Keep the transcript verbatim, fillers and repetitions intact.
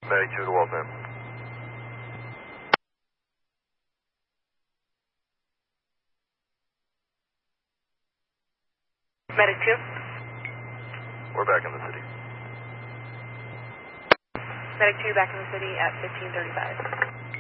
Medic two to Waltham. Medic two. We're back in the city. Medic two back in the city at fifteen thirty-five.